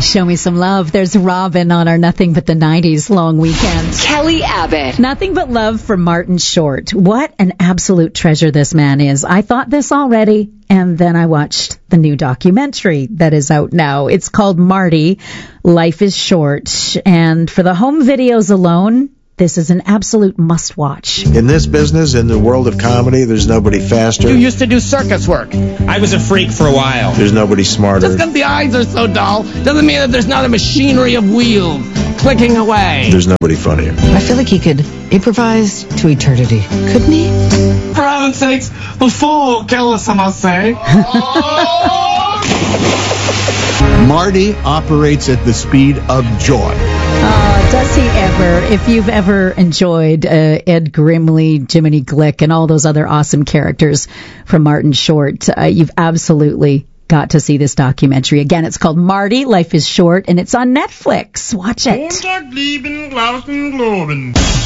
Show me some love. There's Robin on our Nothing But the 90s long weekend. Kelly Abbott. Nothing but love for Martin Short. What an absolute treasure this man is. I thought this already, and then I watched the new documentary that is out now. It's called Marty, Life is Short. And for the home videos alone, this is an absolute must-watch. In this business, in the world of comedy, there's nobody faster. You used to do circus work. I was a freak for a while. There's nobody smarter. Just because the eyes are so dull doesn't mean that there's not a machinery of wheels clicking away. There's nobody funnier. I feel like he could improvise to eternity. Couldn't he? For heaven's sakes, the fool will kill us, I must say. Marty operates at the speed of joy. Does he ever? If you've ever enjoyed Ed Grimley, Jiminy Glick, and all those other awesome characters from Martin Short, you've absolutely got to see this documentary. Again, it's called Marty, Life is Short, and it's on Netflix. Watch it.